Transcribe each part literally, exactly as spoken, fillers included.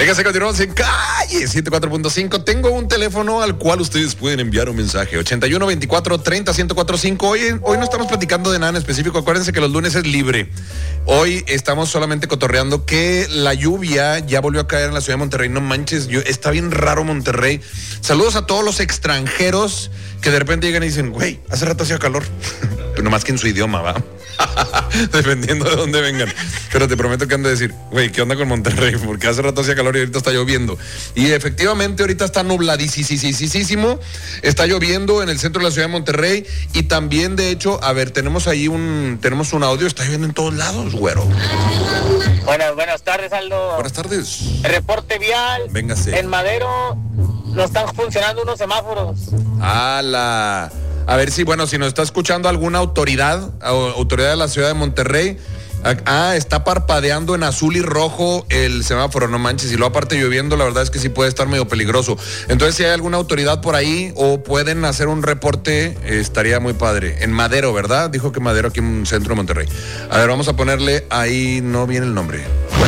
Fíjense, continuamos en Calle ciento cuatro punto cinco. Tengo un teléfono al cual ustedes pueden enviar un mensaje. ochenta y uno, veinticuatro, treinta, ciento cuatro punto cinco. Hoy, hoy no estamos platicando de nada en específico. Acuérdense que los lunes es libre. Hoy estamos solamente cotorreando que la lluvia ya volvió a caer en la ciudad de Monterrey. No manches, yo, está bien raro Monterrey. Saludos a todos los extranjeros que de repente llegan y dicen, güey, hace rato hacía calor. Pero nomás que en su idioma, va. Dependiendo de dónde vengan. Pero te prometo que han de decir, güey, ¿qué onda con Monterrey? Porque hace rato hacía calor y ahorita está lloviendo. Y efectivamente ahorita está nubladísimo. Está lloviendo en el centro de la ciudad de Monterrey. Y también, de hecho, a ver, tenemos ahí un tenemos un audio. Está lloviendo en todos lados, güero. Buenas, buenas tardes, Aldo. Buenas tardes. El reporte vial. Véngase. En Madero no están funcionando unos semáforos. ¡Hala! A ver si, bueno, si nos está escuchando alguna autoridad, autoridad de la ciudad de Monterrey. Ah, está parpadeando en azul y rojo el semáforo, no manches. Y luego aparte lloviendo, la verdad es que sí puede estar medio peligroso. Entonces, si hay alguna autoridad por ahí o pueden hacer un reporte, eh, estaría muy padre. En Madero, ¿verdad? Dijo que Madero, aquí en el centro de Monterrey. A ver, vamos a ponerle ahí, no viene el nombre.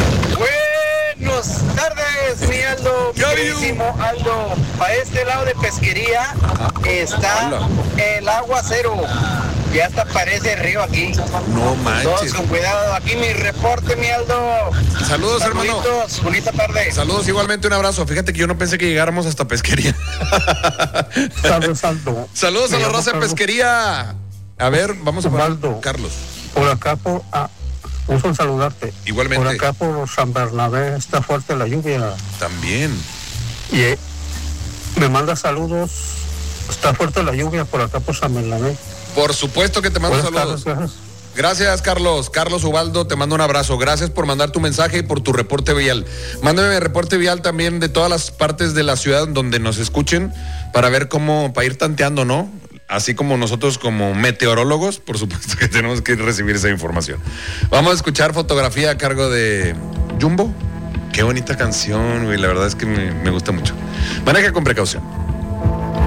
Buenas tardes, mi Aldo, mi queridísimo Aldo. Para este lado de pesquería está Hola. el agua cero. Ya hasta parece río aquí. No manches. Todos con cuidado. Aquí mi reporte, mi Aldo. Saludos, hermano. Saluditos, bonita tarde. Saludos, igualmente un abrazo. Fíjate que yo no pensé que llegáramos hasta pesquería. Saludos, Aldo. Saludos a Me la llamo raza de Carlos. pesquería. A ver, vamos a Osvaldo. Carlos. Por acá, por... Ah, gusto en saludarte. Igualmente. Por acá, por San Bernabé, está fuerte la lluvia. También. Y eh, me manda saludos. Está fuerte la lluvia por acá, por San Bernabé. Por supuesto que te mando Buenas saludos. tardes, gracias. Gracias, Carlos. Carlos Ubaldo, te mando un abrazo. Gracias por mandar tu mensaje y por tu reporte vial. Mándame mi reporte vial también de todas las partes de la ciudad donde nos escuchen para ver cómo, para ir tanteando, ¿no? Así como nosotros como meteorólogos, por supuesto que tenemos que recibir esa información. Vamos a escuchar Fotografía a cargo de Jumbo. Qué bonita canción, güey. La verdad es que me, me gusta mucho. Maneja con precaución.